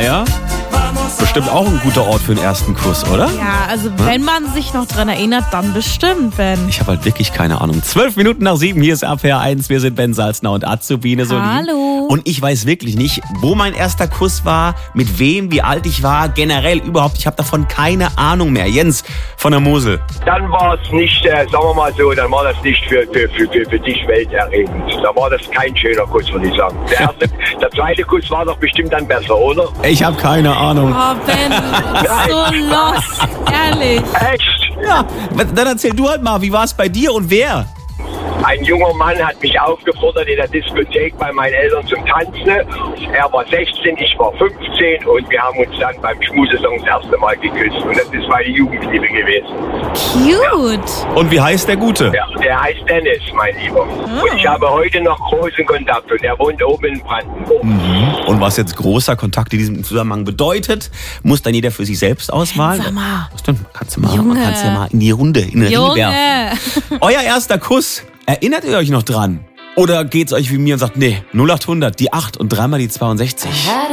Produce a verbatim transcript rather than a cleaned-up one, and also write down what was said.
Meier. Bestimmt auch ein guter Ort für den ersten Kuss, oder? Ja, also hm? wenn man sich noch dran erinnert, dann bestimmt, Ben. Ich habe halt wirklich keine Ahnung. Zwölf Minuten nach sieben, hier ist R P R eins. Wir sind Ben Salzner und Azubine Solin. Hallo. Und ich weiß wirklich nicht, wo mein erster Kuss war, mit wem, wie alt ich war, generell überhaupt. Ich habe davon keine Ahnung mehr. Jens von der Mosel. Dann war es nicht, äh, sagen wir mal so, dann war das nicht für, für, für, für, für dich welterregend. Da war das kein schöner Kuss, würde ich sagen. Der, erste, der zweite Kuss war doch bestimmt dann besser, oder? Ich habe keine Ahnung. Oh, Ben, so lost, ehrlich. Echt? Ja, dann erzähl du halt mal, wie war es bei dir und wer? Ein junger Mann hat mich aufgefordert in der Diskothek bei meinen Eltern zum Tanzen. Er war sechzehn, ich war fünfzehn und wir haben uns dann beim Schmusesong das erste Mal geküsst. Und das ist meine Jugendliebe gewesen. Cute. Und wie heißt der Gute? Ja, der heißt Dennis, mein Lieber. Oh. Und ich habe heute noch großen Kontakt und er wohnt oben in Brandenburg. Mhm. Und was jetzt großer Kontakt in diesem Zusammenhang bedeutet, muss dann jeder für sich selbst ausmalen. Sag mal. Was denn? Kannst du mal, Junge. kannst ja mal in die Runde, in den Ring werfen. Junge. Euer erster Kuss, erinnert ihr euch noch dran? Oder geht's euch wie mir und sagt, nee, null acht hundert, die acht und dreimal die zweiundsechzig?